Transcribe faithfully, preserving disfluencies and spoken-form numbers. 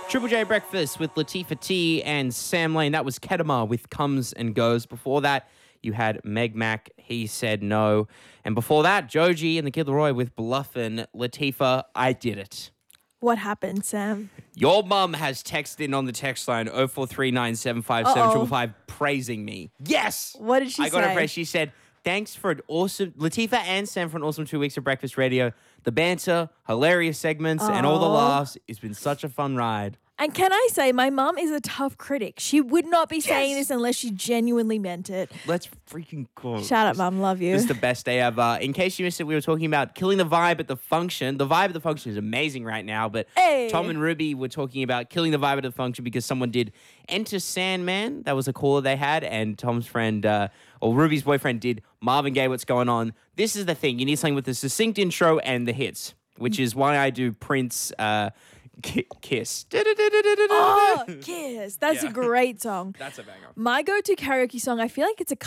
Triple J Breakfast with Latifah T and Sam Lane. That was Kedema with Comes and Goes. Before that, you had Meg Mac, He Said No. And before that, Joji and the Kid Laroi with Bluffin'. Latifah, I did it. What happened, Sam? Your mum has texted in on the text line oh four three nine seven five seven five five praising me. Yes! What did she I got say? her praise. She said, thanks for an awesome, Latifah and Sam for an awesome two weeks of Breakfast Radio. The banter, hilarious segments, and all the Aw. laughs. It's been such a fun ride. And can I say, my mum is a tough critic. She would not be saying Yes. this unless she genuinely meant it. Let's freaking go. Shout out, mum. Love you. This is the best day ever. In case you missed it, we were talking about killing the vibe at the function. The vibe at the function is amazing right now, but Hey. Tom and Ruby were talking about killing the vibe at the function because someone did Enter Sandman. That was a caller they had, and Tom's friend, uh, or Ruby's boyfriend, did Marvin Gaye, What's Going On. This is the thing. You need something with a succinct intro and the hits, which is why I do Prince uh, Ki- Kiss. Oh, Kiss. That's Yeah. a great song. That's a banger. My go-to karaoke song, I feel like it's a